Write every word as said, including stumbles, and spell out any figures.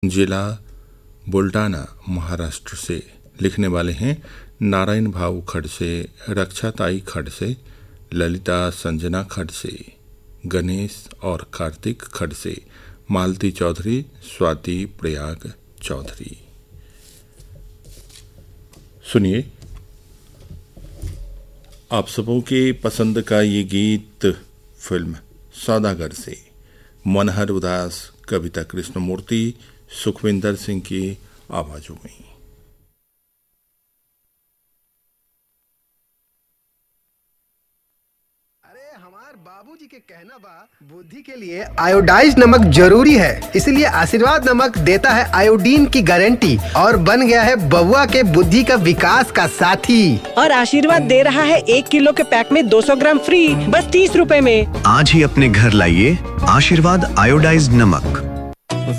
जिला बुल्डाना, महाराष्ट्र से। लिखने वाले हैं नारायण भाऊ खड़से, रक्षाताई खड़से, ललिता संजना खड़से, गणेश और कार्तिक खड़से, मालती चौधरी, स्वाति प्रयाग चौधरी। सुनिए आप सबों के पसंद का ये गीत फिल्म सौदागर से। मनहर उदास, कविता कृष्णमूर्ति, सुखविंदर सिंह की आवाजों में। बाबूजी के कहना बा बुद्धि के लिए आयोडाइज नमक जरूरी है, इसलिए आशीर्वाद नमक देता है आयोडीन की गारंटी और बन गया है बबुआ के बुद्धि का विकास का साथी। और आशीर्वाद दे रहा है एक किलो के पैक में दो सौ ग्राम फ्री, बस तीस रुपए में। आज ही अपने घर लाइए आशीर्वाद आयोडाइज नमक।